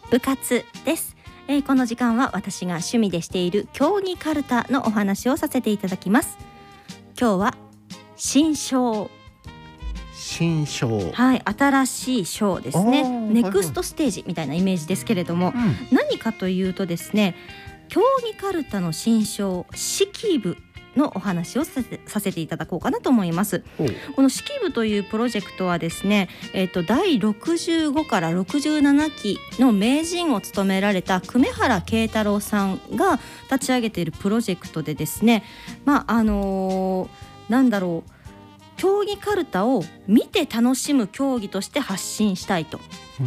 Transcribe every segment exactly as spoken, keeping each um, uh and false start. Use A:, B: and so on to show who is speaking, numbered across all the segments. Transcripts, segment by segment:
A: 部活です。えー、この時間は私が趣味でしている競技カルタのお話をさせていただきます。今日は新章、
B: 新章、
A: はい、新しい章ですね。ネクストステージみたいなイメージですけれども、うん、何かというとですね、競技カルタの新章式部のお話をさせて、させていただこうかなと思います。この式部というプロジェクトはですね、えーと、だいろくじゅうごからろくじゅうななきの名人を務められた久米原慶太郎さんが立ち上げているプロジェクトでですね、まああのー、なんだろう、競技カルタを見て楽しむ競技として発信したいと、うん、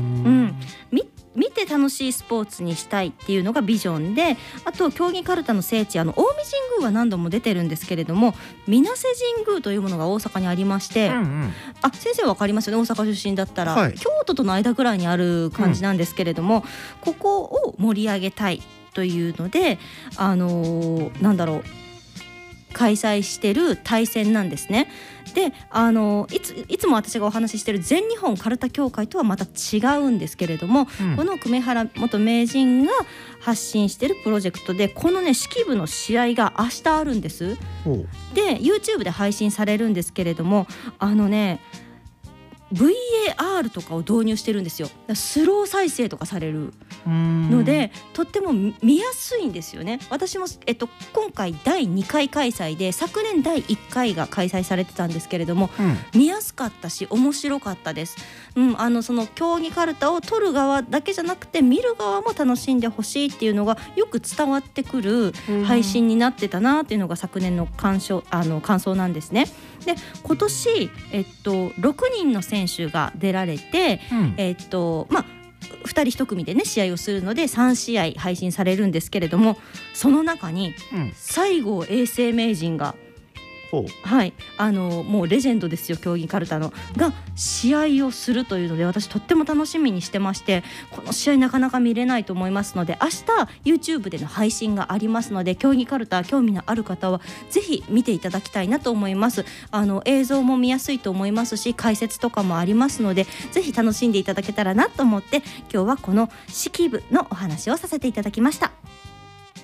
A: み見て楽しいスポーツにしたいっていうのがビジョンで、あと競技カルタの聖地、あの近江神宮は何度も出てるんですけれども、水瀬神宮というものが大阪にありまして、うんうん、あ、先生わかりますよね、大阪出身だったら、はい、京都との間くらいにある感じなんですけれども、うん、ここを盛り上げたいというので、あのー、なんだろう、開催してる大戦なんですね。で、あのいつ、いつも私がお話ししてる全日本カルタ協会とはまた違うんですけれども、うん、この久米原元名人が発信してるプロジェクトで、このね式部の試合が明日あるんです。で YouTube で配信されるんですけれども、あのね ブイエーアール とかを導入してるんですよ。スロー再生とかされるので、とっても見やすいんですよね。私も、えっと、今回だいにかい開催で、昨年だいいっかいが開催されてたんですけれども、うん、見やすかったし面白かったです。うん、あのその競技カルタを撮る側だけじゃなくて見る側も楽しんでほしいっていうのがよく伝わってくる配信になってたなっていうのが昨年の感想、あの感想なんですね。で、今年、えっと、ろくにんの選手が出られて、うん、えっとまあふたりいち組でね試合をするのでさんしあい配信されるんですけれども、その中に西郷永世名人が、うん、はい、あのもうレジェンドですよ、競技カルタのが試合をするというので、私とっても楽しみにしてまして、この試合なかなか見れないと思いますので、明日 YouTube での配信がありますので、競技カルタ興味のある方はぜひ見ていただきたいなと思います。あの映像も見やすいと思いますし、解説とかもありますので、ぜひ楽しんでいただけたらなと思って、今日はこの式部のお話をさせていただきました。